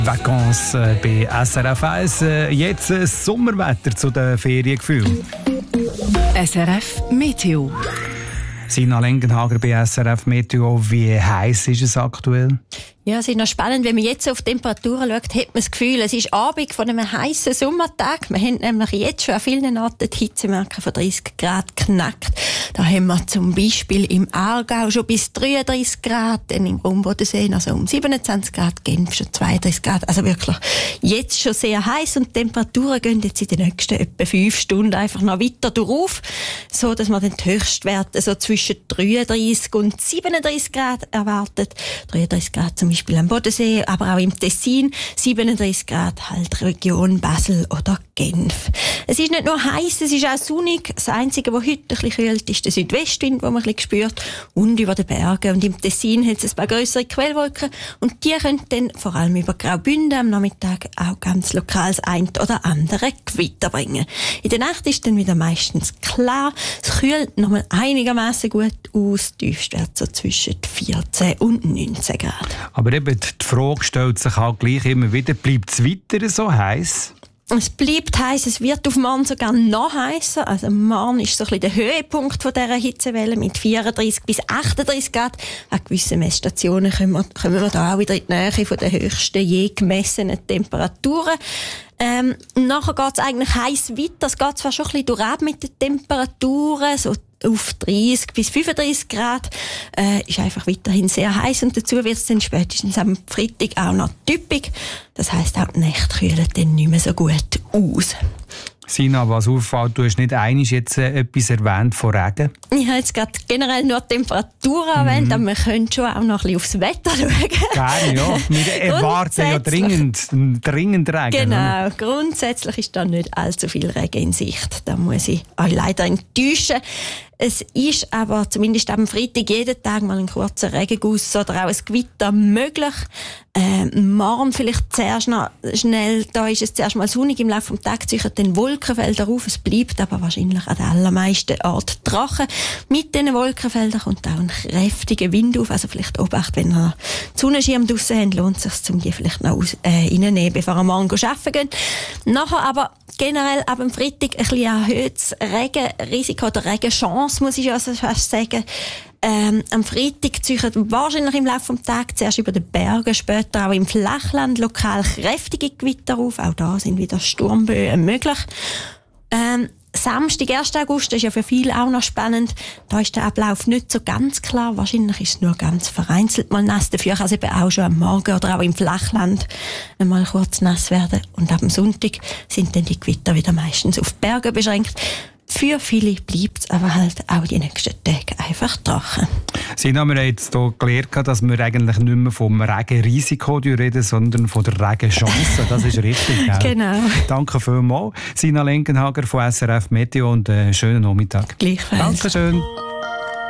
Vacances bei SRF 1. Jetzt Sommerwetter zu den Feriengefühlen. SRF Meteo. Sina Lengenhager bei SRF Meteo. Wie heiß ist es aktuell? Ja, es ist noch spannend, wenn man jetzt auf die Temperaturen schaut, hat man das Gefühl, es ist Abend von einem heißen Sommertag. Wir haben nämlich jetzt schon an vielen Orten die Hitzemarke von 30 Grad geknackt. Da haben wir zum Beispiel im Aargau schon bis 33 Grad, dann im Grundbodensee also um 27 Grad, Genf schon 32 Grad. Also wirklich jetzt schon sehr heiß und die Temperaturen gehen jetzt in den nächsten etwa 5 Stunden einfach noch weiter drauf, so dass man den Höchstwert so zwischen 33 und 37 Grad erwartet. 33 Grad zum Beispiel am Bodensee, aber auch im Tessin, 37 Grad halt Region Basel oder Genf. Es ist nicht nur heiß, es ist auch sonnig. Das Einzige, was heute ein bisschen kühlt, ist der Südwestwind, den man ein bisschen spürt, und über den Bergen. Und im Tessin hat es ein paar grössere Quellwolken und die können dann vor allem über Graubünden am Nachmittag auch ganz lokal das ein oder andere Gewitter bringen. In der Nacht ist dann wieder meistens klar. Es kühlt nochmal einigermaßen gut aus. Tiefstwert so zwischen 14 und 19 Grad. Aber eben die Frage stellt sich auch gleich immer wieder, bleibt es weiter so heiß? Es bleibt heiß, es wird auf morgen sogar noch heißer. Also morgen ist so ein bisschen der Höhepunkt von dieser Hitzewelle mit 34 bis 38 Grad. An gewissen Messstationen kommen wir da auch wieder in die Nähe von den höchsten je gemessenen Temperaturen. Nachher geht es eigentlich heiß weiter. Es geht zwar schon ein bisschen durch mit den Temperaturen, so auf 30 bis 35 Grad. Ist einfach weiterhin sehr heiß und dazu wird es dann spätestens am Freitag auch noch typisch. Das heisst, auch die Nächte kühlen dann nicht mehr so gut aus. Sina, was auffällt, du hast nicht einmal jetzt etwas erwähnt von Regen? Ich habe jetzt gerade generell nur die Temperaturen erwähnt, aber wir können schon auch noch ein bisschen aufs Wetter schauen. Gerne, ja. Wir erwarten ja dringend Regen. Genau, grundsätzlich ist da nicht allzu viel Regen in Sicht. Da muss ich euch leider enttäuschen. Es ist aber zumindest am Freitag jeden Tag mal ein kurzer Regenguss oder auch ein Gewitter möglich. Morgen vielleicht zuerst noch schnell, da ist es zuerst mal sonnig, im Laufe des Tages ziehen dann Wolkenfelder auf. Es bleibt aber wahrscheinlich an den allermeisten Orten trocken. Mit diesen Wolkenfeldern kommt auch ein kräftiger Wind auf. Also vielleicht Obacht, wenn ihr den Sonnenschirm draussen habt, lohnt es sich, um die vielleicht noch reinzunehmen, bevor ihr morgen arbeiten geht. Nachher aber generell ab dem Freitag ein bisschen erhöhtes Regenrisiko oder Regenchance, muss ich also fast sagen. Am Freitag ziehen wahrscheinlich im Laufe des Tages zuerst über den Bergen, später auch im Flachland lokal kräftige Gewitter auf. Auch da sind wieder Sturmböen möglich. Samstag, 1. August, das ist ja für viele auch noch spannend. Da ist der Ablauf nicht so ganz klar. Wahrscheinlich ist es nur ganz vereinzelt mal nass. Dafür kann es eben auch schon am Morgen oder auch im Flachland mal kurz nass werden. Und ab dem Sonntag sind dann die Gewitter wieder meistens auf die Berge beschränkt. Für viele bleibt es aber halt auch die nächsten Tage einfach trocken. Sina, wir haben jetzt hier gelernt, dass wir eigentlich nicht mehr vom Regenrisiko reden, sondern von der Regenchance. Das ist richtig, gell? Genau. Danke vielmals. Sina Lengenhager von SRF Meteo und einen schönen Nachmittag. Gleichfalls. Dankeschön.